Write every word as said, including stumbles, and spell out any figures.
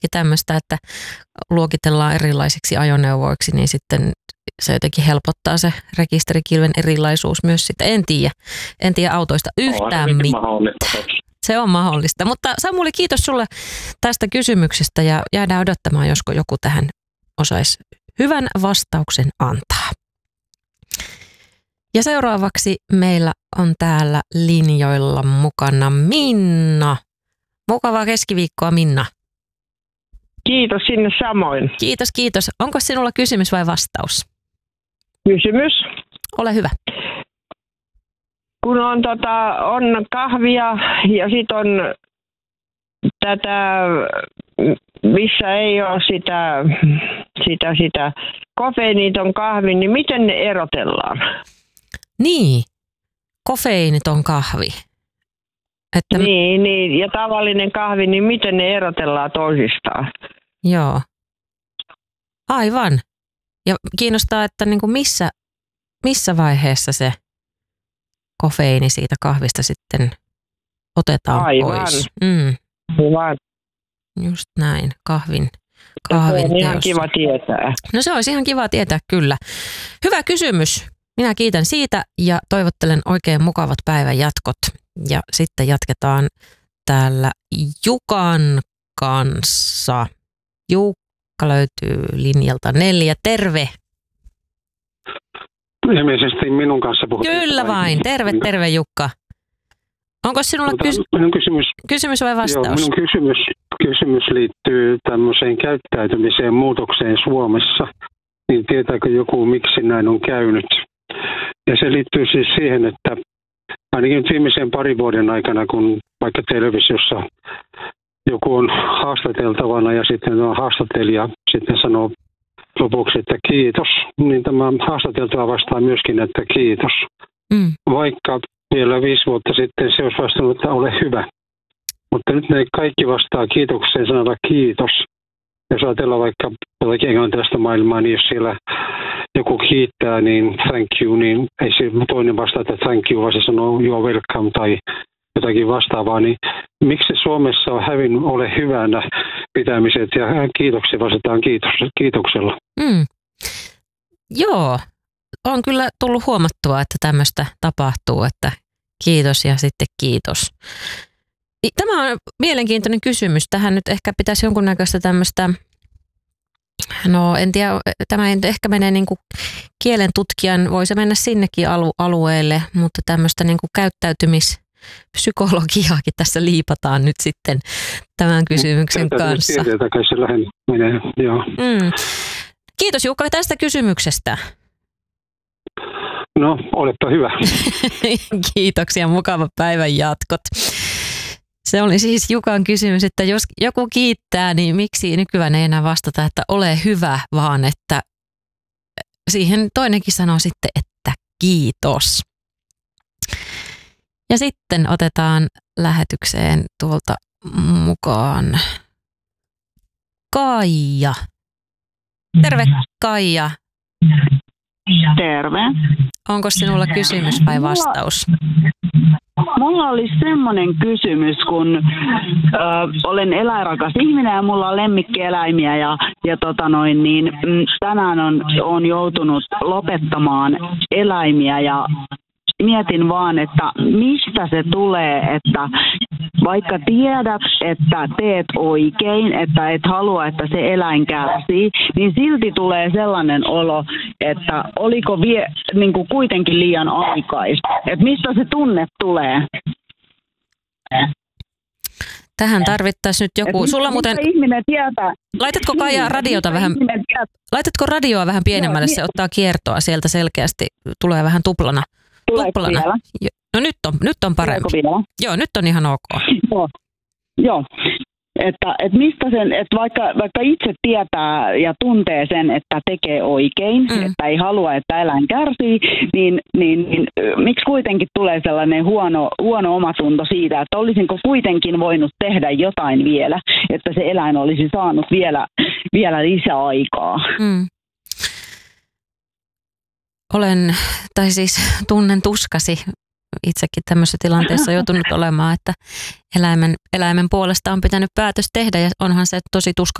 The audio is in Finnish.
ja tämmöistä, että luokitellaan erilaisiksi ajoneuvoiksi, niin sitten se jotenkin helpottaa se rekisterikilven erilaisuus myös sitä. En tiedä, en tiedä autoista yhtään mitään. Se on mahdollista. Mutta Samuli, kiitos sulle tästä kysymyksestä ja jäädään odottamaan, josko joku tähän osaisi hyvän vastauksen antaa. Ja seuraavaksi meillä on täällä linjoilla mukana Minna. Mukavaa keskiviikkoa, Minna. Kiitos sinne samoin. Kiitos, kiitos. Onko sinulla kysymys vai vastaus? Kysymys. Ole hyvä. Kun on, tota, on kahvia ja sitten on tätä, missä ei ole sitä, sitä, sitä kofeiiniton kahvi, niin miten ne erotellaan? Niin, kofeiiniton kahvi. Että... Niin, niin, ja tavallinen kahvi, niin miten ne erotellaan toisistaan? Joo, aivan. Ja kiinnostaa, että niin kuin missä, missä vaiheessa se kofeiini siitä kahvista sitten otetaan aivan. pois. Mm. Aivan. Just näin, kahvin, kahvin se on ihan kiva tietää. No se olisi ihan kiva tietää, kyllä. Hyvä kysymys. Minä kiitän siitä ja toivottelen oikein mukavat päivän jatkot. Ja sitten jatketaan täällä Jukan kanssa. Jukka löytyy linjalta neljä. Terve. Ilmeisesti minun kanssa puhutaan. Kyllä vain. Terve, terve Jukka. Onko sinulla kys- minun kysymys, kysymys vai vastaus? Joo, minun kysymys, kysymys liittyy tämmöiseen käyttäytymiseen muutokseen Suomessa. Niin tietääkö joku, miksi näin on käynyt? Ja se liittyy siis siihen, että ainakin nyt viimeisen parin vuoden aikana, kun vaikka televisiossa joku on haastateltavana ja sitten haastattelija sitten sanoo lopuksi, että kiitos, niin tämä haastateltava vastaa myöskin, että kiitos. Mm. Vaikka vielä viisi vuotta sitten se olisi vastannut, että ole hyvä. Mutta nyt ne kaikki vastaa kiitokseen sanalla kiitos. Jos ajatellaan vaikka jotakin englantilaista maailmaa, niin jos siellä joku kiittää, niin thank you, niin ei se toinen vastaa, että thank you, vaan se sanoo you're welcome tai jotakin vastaavaa. Niin miksi Suomessa on hävinnyt ole hyvänä pitämiset ja kiitoksia vastataan kiitos, kiitoksella? Mm. Joo, on kyllä tullut huomattua, että tämmöistä tapahtuu, että kiitos ja sitten kiitos. Tämä on mielenkiintoinen kysymys. Tähän nyt ehkä pitäisi jonkunnäköistä tämmöistä, no en tiedä, tämä ei ehkä mene niin kuin kielen tutkijan, voi se mennä sinnekin alu- alueelle, mutta tämmöistä niin kuin käyttäytymispsykologiaakin tässä liipataan nyt sitten tämän kysymyksen kanssa. Mm. Kiitos Jukka tästä kysymyksestä. No, olepa hyvä. Kiitoksia, mukava päivän jatkot. Se oli siis Jukan kysymys, että jos joku kiittää, niin miksi nykyään ei enää vastata, että ole hyvä, vaan että siihen toinenkin sanoo sitten, että kiitos. Ja sitten otetaan lähetykseen tuolta mukaan Kaija. Terve Kaija. Terve. Onko sinulla kysymys vai vastaus? Mulla olisi semmoinen kysymys, kun ö, olen eläinrakas ihminen ja mulla on lemmikkieläimiä ja, ja tota noin, niin, m, tänään on, on joutunut lopettamaan eläimiä ja mietin vaan, että mistä se tulee, että vaikka tiedät, että teet oikein, että et halua, että se eläin kärsii, niin silti tulee sellainen olo, että oliko vie, niin kuin kuitenkin liian aikaista. Että mistä se tunne tulee? Tähän tarvittaisiin nyt joku. Sulla muuten... ihminen tietää. Laitatko Kaija radiota vähän... Laitatko radioa vähän pienemmälle, se ottaa kiertoa sieltä selkeästi, tulee vähän tuplana. Tuplana. No nyt on, nyt on parempi. Joo, nyt on ihan ok. Joo, Joo. Että, että mistä sen, että vaikka, vaikka itse tietää ja tuntee sen, että tekee oikein, mm. että ei halua, että eläin kärsii, niin, niin, niin miksi kuitenkin tulee sellainen huono, huono omatunto siitä, että olisinko kuitenkin voinut tehdä jotain vielä, että se eläin olisi saanut vielä, vielä lisäaikaa. Mm. Olen, tai siis tunnen tuskasi itsekin tämmöisessä tilanteessa joutunut olemaan, että eläimen, eläimen puolesta on pitänyt päätös tehdä ja onhan se tosi tuskallista